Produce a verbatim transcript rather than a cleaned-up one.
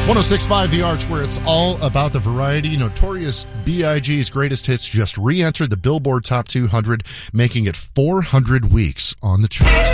one oh six point five The Arch, where it's all about the variety. Notorious B I G's Greatest Hits just re-entered the Billboard Top two hundred, making it four hundred weeks on the chart.